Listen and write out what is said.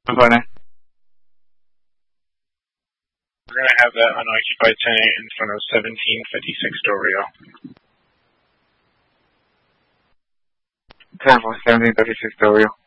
Funny. We're going to have that unoccupied tenant in front of 1756 Del Rio. 10 for 1736 Del Rio.